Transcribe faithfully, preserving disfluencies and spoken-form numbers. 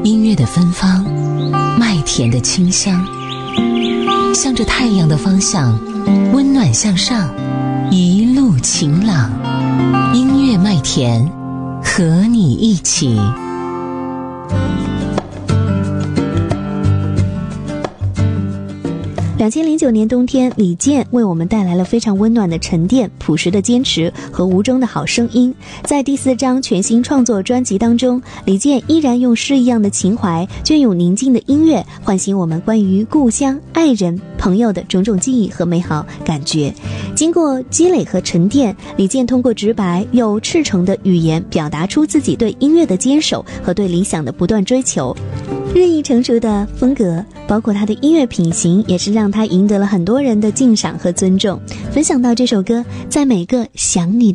音乐的芬芳，麦田的清香，向着太阳的方向，温暖向上，一路晴朗。音乐麦田，和你一起。 两千零九年冬天，李健为我们带来了非常温暖的沉淀、朴实的坚持和无中的好声音。在第四张全新创作专辑当中，李健依然用诗一样的情怀，隽永宁静的音乐，唤醒我们关于故乡、爱人、朋友的种种记忆和美好感觉。经过积累和沉淀，李健通过直白又赤诚的语言，表达出自己对音乐的坚守和对理想的不断追求。日益成熟的风格，包括他的音乐品行，也是让他赢得了很多人的敬赏和尊重。分享到这首歌，在每个想你的